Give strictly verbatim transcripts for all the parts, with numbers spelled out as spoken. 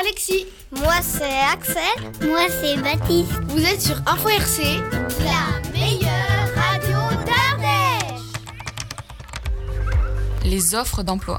Alexis. Moi, c'est Axel. Moi, c'est Baptiste. Vous êtes sur Info R C, la meilleure radio d'Ardèche. Les offres d'emploi.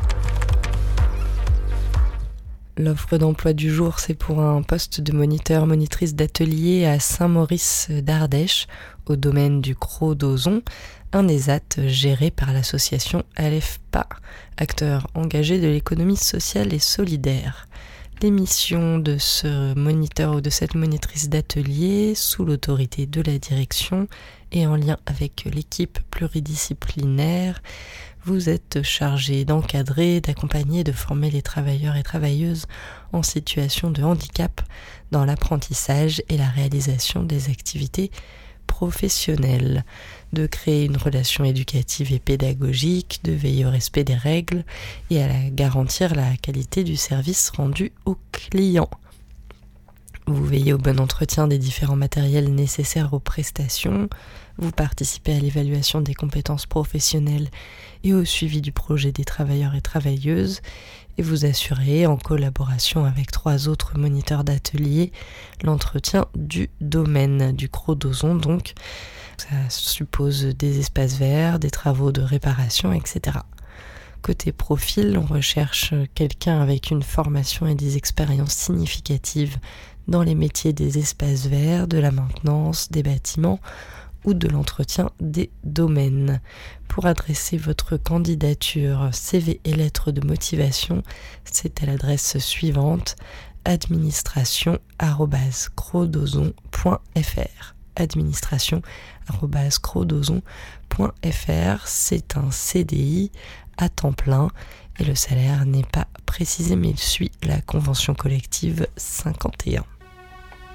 L'offre d'emploi du jour, c'est pour un poste de moniteur-monitrice d'atelier à Saint-Maurice d'Ardèche, au domaine du Cros d'Ozon, un ESAT géré par l'association Alefpa, acteur engagé de l'économie sociale et solidaire. Les missions de ce moniteur ou de cette monitrice d'atelier, sous l'autorité de la direction et en lien avec l'équipe pluridisciplinaire, vous êtes chargé d'encadrer, d'accompagner, de former les travailleurs et travailleuses en situation de handicap dans l'apprentissage et la réalisation des activités professionnelles, de créer une relation éducative et pédagogique, de veiller au respect des règles et à la garantir la qualité du service rendu aux clients. Vous veillez au bon entretien des différents matériels nécessaires aux prestations, vous participez à l'évaluation des compétences professionnelles et au suivi du projet des travailleurs et travailleuses, et vous assurez, en collaboration avec trois autres moniteurs d'atelier, l'entretien du domaine du Cros d'Ozon. Donc, ça suppose des espaces verts, des travaux de réparation, et cetera. Côté profil, on recherche quelqu'un avec une formation et des expériences significatives dans les métiers des espaces verts, de la maintenance, des bâtiments ou de l'entretien des domaines. Pour adresser votre candidature, C V et lettre de motivation, c'est à l'adresse suivante: administration arobase cros-d'ozon point f r. administration arobase cros-d'ozon point f r. C'est un C D I à temps plein et le salaire n'est pas précisé, mais il suit la convention collective cinquante et un.